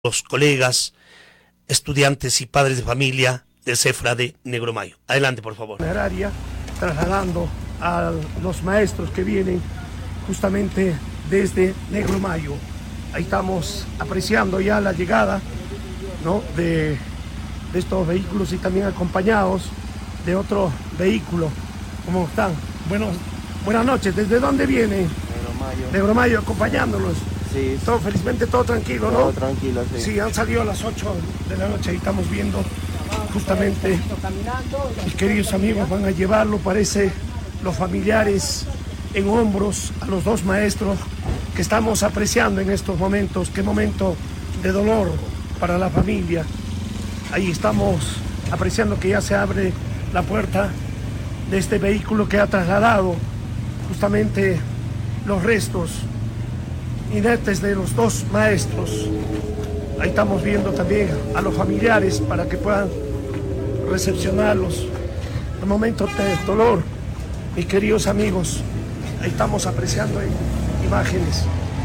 los colegas, estudiantes y padres de familia del CEFRA de Negromayo. Adelante, por favor. Trasladando a los maestros que vienen justamente desde Negromayo. Ahí estamos apreciando ya la llegada, ¿no?, de estos vehículos y también acompañados de otro vehículo. ¿Cómo están? Buenas noches. ¿Desde dónde vienen? Negromayo, acompañándolos. Sí. Todo, felizmente todo tranquilo, ¿no? Todo tranquilo, sí. Sí, han salido a las 8 de la noche y estamos viendo justamente, mis queridos amigos van a llevarlo, parece, los familiares en hombros a los dos maestros que estamos apreciando en estos momentos. Qué momento de dolor para la familia. Ahí estamos apreciando que ya se abre la puerta de este vehículo que ha trasladado justamente los restos inertes de los dos maestros. Ahí estamos viendo también a los familiares para que puedan recepcionarlos. En momentos de dolor, mis queridos amigos, ahí estamos apreciando imágenes.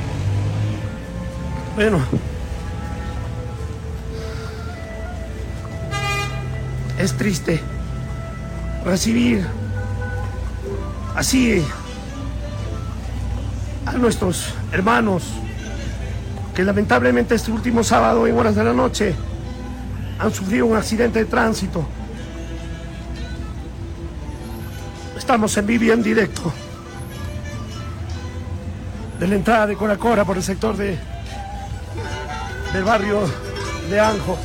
Bueno, es triste recibir así a nuestros hermanos que lamentablemente este último sábado en horas de la noche han sufrido un accidente de tránsito. Estamos en vivo y en directo de la entrada de Coracora por el sector del barrio de Anjo.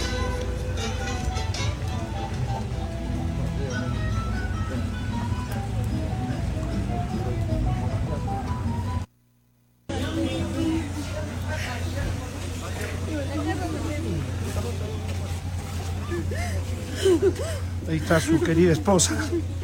Ahí está su querida esposa.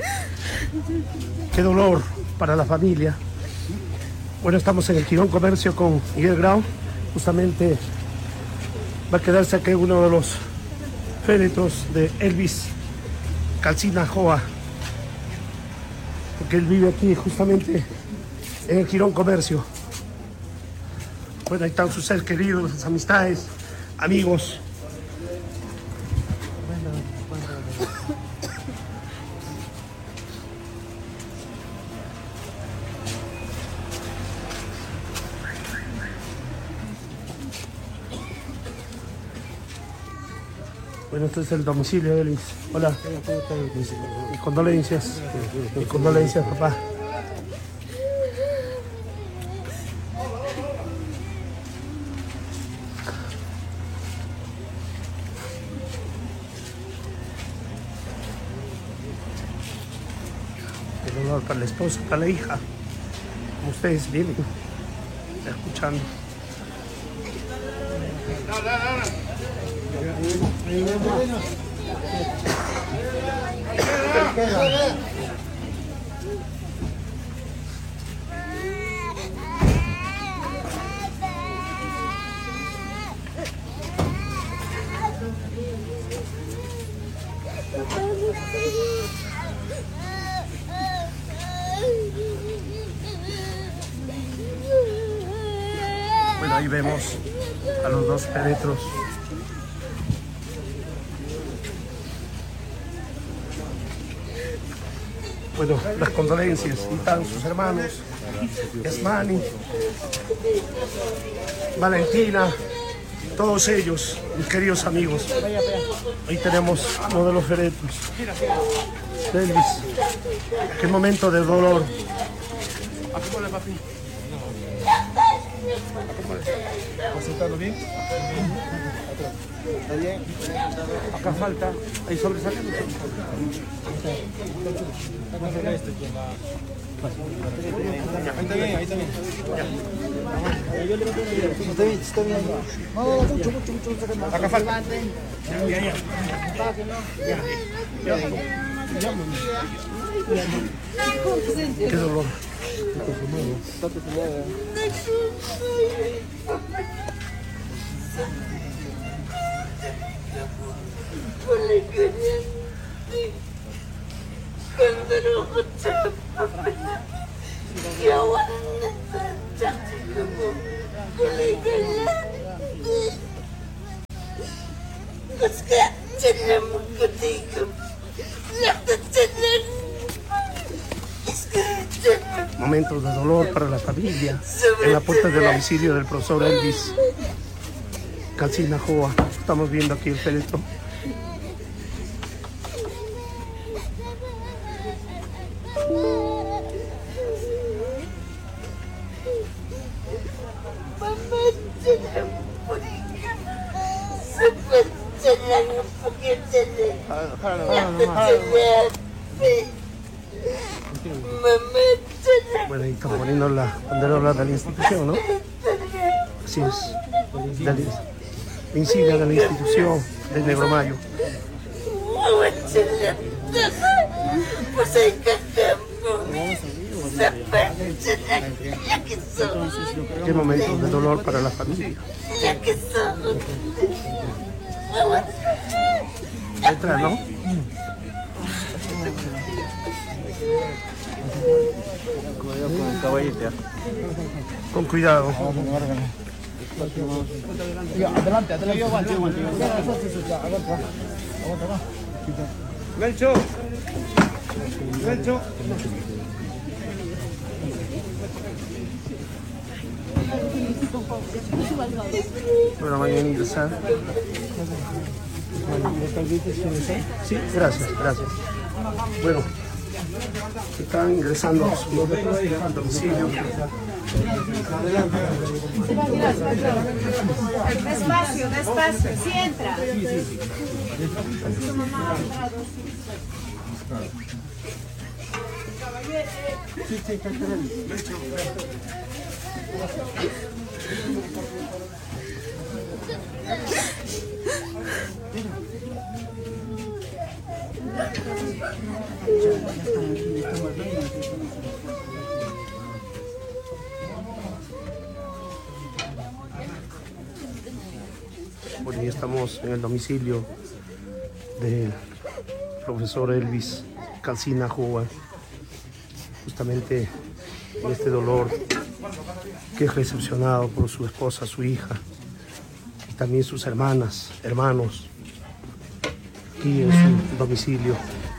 Qué dolor para la familia. Bueno, estamos en el Girón Comercio con Miguel Grau. Justamente va a quedarse aquí uno de los féretros de Elvis Calcina Joa, porque él vive aquí justamente en el Girón Comercio. Bueno, ahí están sus seres queridos, sus amistades, amigos. Bueno, este es el domicilio de Elvis. Hola. Mis condolencias. Mis condolencias, papá. El honor para la esposa, para la hija. Como ustedes vienen escuchando. Bueno, ahí vemos a los dos féretros. Bueno, las condolencias, y están sus hermanos, Yasmani, Valentina, todos ellos, mis queridos amigos. Ahí tenemos uno de los féretros, Elvis. Qué momento de dolor. ¿Está bien? ¿Está bien? Acá falta, ahí sobresaliendo. Ahí está bien. Está bien. No, mucho. Acá falta. Ya. Qué dolor. Cuando Momentos de dolor para la familia en la puerta del domicilio del profesor Elvis Calcina Joa. Estamos viendo aquí el féretro. Bueno, ahí estamos poniendo la banderola de la institución, ¿no? Así es, la insignia de la institución de Negromayo. Qué momento de dolor para la familia. Entra, ¿no? Con cuidado. Adelante, Melcho. Bueno, vayan a ingresar. Sí, gracias. Bueno, están ingresando al domicilio. Despacio, sí entra. Bueno, ya estamos en el domicilio del profesor Elvis Calcina Joa, justamente en este dolor que es recepcionado por su esposa, su hija, y también sus hermanos, aquí en su domicilio.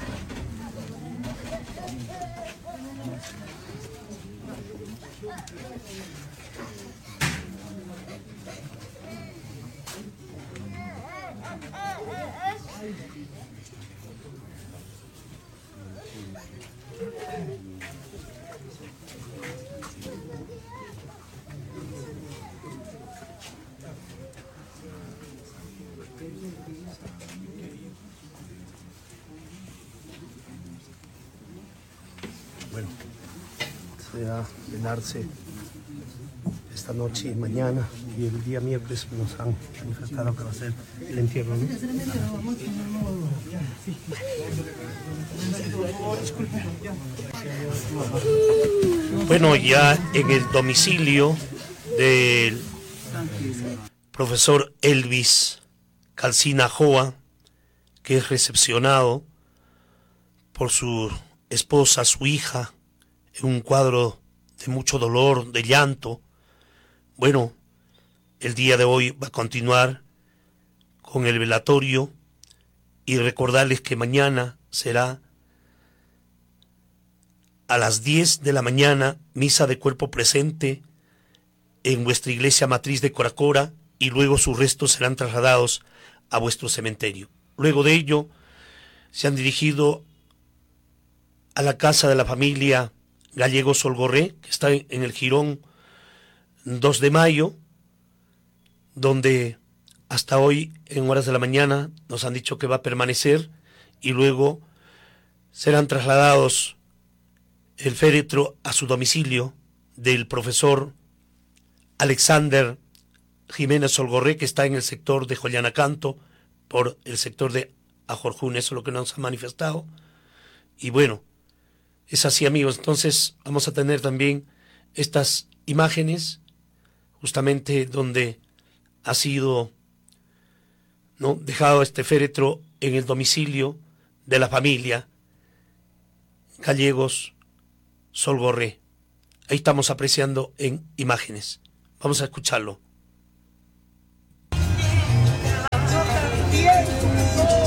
Bueno, se va a velarse esta noche y mañana, y el día miércoles nos han manifestado que va a ser el entierro, ¿no? Bueno, ya en el domicilio del profesor Elvis Calcina Joa, que es recepcionado por su esposa, su hija, en un cuadro de mucho dolor, de llanto. Bueno, el día de hoy va a continuar con el velatorio y recordarles que mañana será a las 10 de la mañana, misa de cuerpo presente en vuestra iglesia matriz de Coracora, y luego sus restos serán trasladados a vuestro cementerio. Luego de ello, se han dirigido a la casa de la familia Gallego Solgorré, que está en el Jirón 2 de Mayo, donde hasta hoy, en horas de la mañana, nos han dicho que va a permanecer, y luego serán trasladados el féretro a su domicilio del profesor Alexander Jiménez Solgorré, que está en el sector de Joyanacanto, por el sector de Ajorjún. Eso es lo que nos han manifestado. Y bueno, es así, amigos. Entonces vamos a tener también estas imágenes justamente donde ha sido, ¿no?, dejado este féretro en el domicilio de la familia Gallegos Solgorré. Ahí estamos apreciando en imágenes. Vamos a escucharlo.